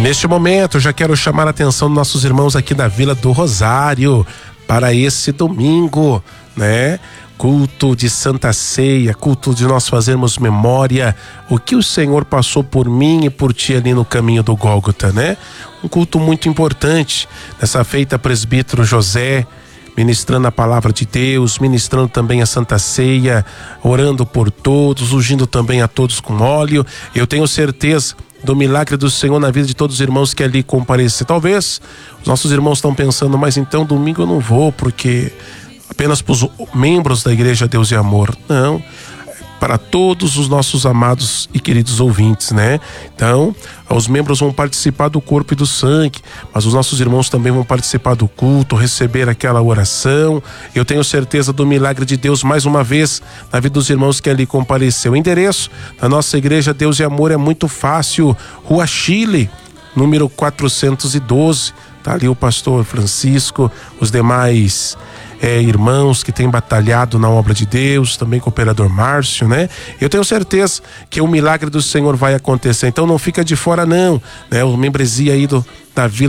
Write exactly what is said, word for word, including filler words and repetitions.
neste momento eu já quero chamar a atenção dos nossos irmãos aqui da Vila do Rosário para esse domingo, né? Culto de Santa Ceia, culto de nós fazermos memória, o que o Senhor passou por mim e por ti ali no caminho do Gólgota, né? Um culto muito importante. Nessa feita, presbítero José ministrando a palavra de Deus, ministrando também a Santa Ceia, orando por todos, ungindo também a todos com óleo. Eu tenho certeza do milagre do Senhor na vida de todos os irmãos que ali comparecem. Talvez os nossos irmãos estão pensando, mas então domingo eu não vou porque apenas para os membros da Igreja Deus e Amor. Não, para todos os nossos amados e queridos ouvintes, né? Então, os membros vão participar do corpo e do sangue, mas os nossos irmãos também vão participar do culto, receber aquela oração. Eu tenho certeza do milagre de Deus mais uma vez na vida dos irmãos que ali compareceu. O endereço da nossa Igreja Deus e Amor é muito fácil, Rua Chile, número quatrocentos e doze. Tá ali o pastor Francisco, os demais É, irmãos que têm batalhado na obra de Deus, também com o operador Márcio, né? Eu tenho certeza que o milagre do Senhor vai acontecer, então não fica de fora não, né? O membresia aí do, da Vila